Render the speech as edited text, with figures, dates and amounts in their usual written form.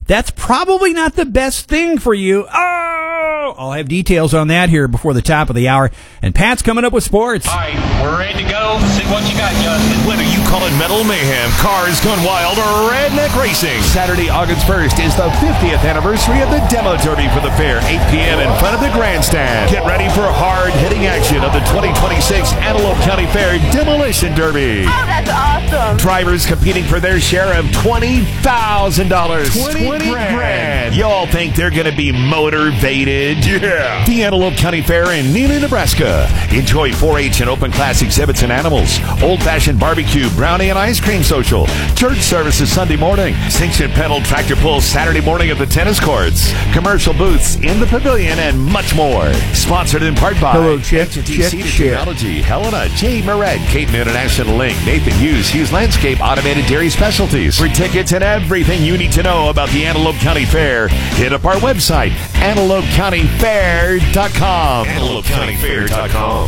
that's probably not the best thing for you. Oh, I'll have details on that here before the top of the hour. And Pat's coming up with sports. All right, we're ready to go. See what you got, Justin. Whether you call it Metal Mayhem, Cars Gone Wild, or Redneck Racing, Saturday, August 1st is the 50th anniversary of the Demo Derby for the fair, 8 p.m. in front of the grandstand. Get ready for hard-hitting action of the 2026 Antelope County Fair Demolition Derby. Oh, that's awesome. Drivers competing for their share of $20,000. 20 grand. Y'all think they're going to be motivated? Yeah. The Antelope County Fair in Neely, Nebraska. Enjoy 4-H and open class exhibits and animals, old-fashioned barbecue, brownie, and ice cream social. Church services Sunday morning. Cinction pedal tractor pulls Saturday morning at the tennis courts. Commercial booths in the pavilion and much more. Sponsored in part by Hello, Chick. Technology, Helena, J. Moret, Caton International Link, Nathan Hughes Landscape, Automated Dairy Specialties. For tickets and everything you need to know about the Antelope County Fair, hit up our website, antelopecountyfair.com. AntelopeCountyFair.com.